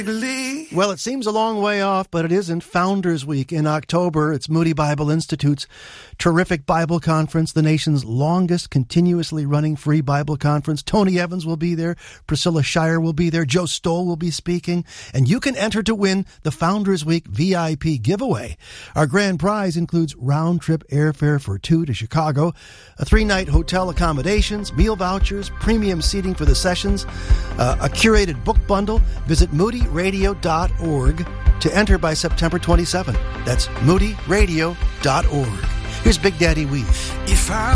Well, it seems a long way off, but it isn't. Founders Week in October. It's Moody Bible Institute's terrific Bible conference, the nation's longest continuously running free Bible conference. Tony Evans will be there. Priscilla Shire will be there. Joe Stoll will be speaking. And you can enter to win the Founders Week VIP giveaway. Our grand prize includes round-trip airfare for two to Chicago, a 3-night hotel accommodations, meal vouchers, premium seating for the sessions, a curated book bundle. Visit moodyradio.org to enter by September 27. That's moodyradio.org. Here's Big Daddy Weave.